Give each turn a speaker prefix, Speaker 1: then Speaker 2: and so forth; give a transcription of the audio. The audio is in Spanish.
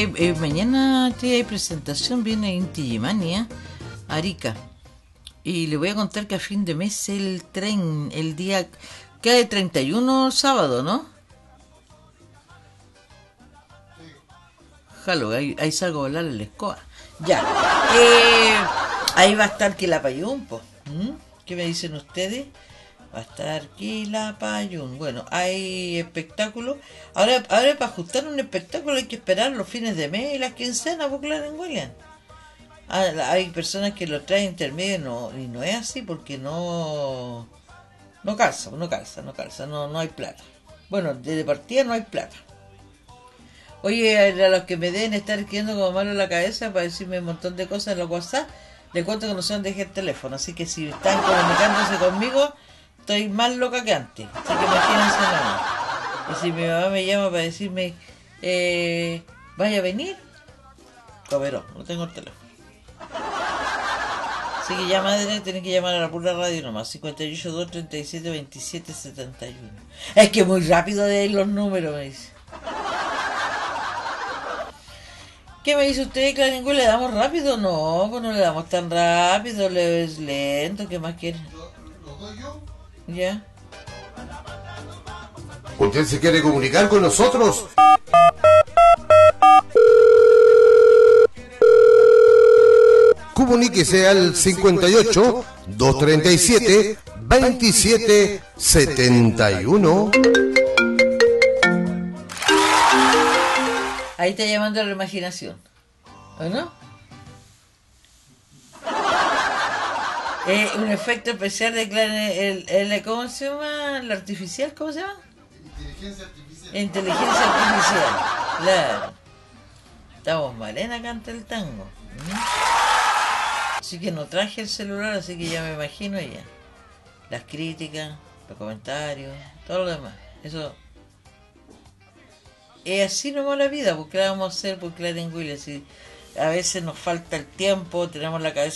Speaker 1: Mañana hay presentación, viene Inti Illimani, Arica. Y le voy a contar que a fin de mes el tren, el día cae 31 sábado, ¿no? Jalo, ahí salgo a volar en la escoba. Ya. Ahí va a estar Quilapayún, po. ¿Qué me dicen ustedes? Va a estar Quilapayún. Bueno, hay espectáculos. Ahora para ajustar un espectáculo hay que esperar los fines de mes y las quincenas, por claro, en William. Hay personas que lo traen intermedio y no es así porque no calza, no hay plata. Bueno, de partida no hay plata. Oye, a los que me deben estar escribiendo como malo en la cabeza para decirme un montón de cosas en los WhatsApp, les cuento que no sé dónde dejé el teléfono, así que si están comunicándose conmigo, estoy más loca que antes, así que imagínense nomás. Y si mi mamá me llama para decirme, vaya a venir, comeró, no tengo el teléfono. Así que ya madre, tienen que llamar a la pura radio nomás, 58 2 37 27 71. Es que muy rápido de los números, me dice. ¿Qué me dice usted, Clarín? ¿Le damos rápido? No, pues no le damos tan rápido, le es lento, ¿qué más quiere?
Speaker 2: ¿Lo doy yo?
Speaker 1: Ya.
Speaker 2: ¿Usted se quiere comunicar con nosotros? Comuníquese al 58 237 27 71.
Speaker 1: Ahí está llamando a la imaginación, ¿o no? Un efecto especial de el ¿cómo se llama? ¿El artificial? ¿Cómo se llama?
Speaker 2: Inteligencia artificial.
Speaker 1: Inteligencia artificial, claro. Estamos Malena canta el tango. Así que no traje el celular, así que ya me imagino ya. Las críticas, los comentarios, todo lo demás. Eso es así nomás la vida, porque la vamos a hacer por Clarín Williams. A veces nos falta el tiempo, tenemos la cabeza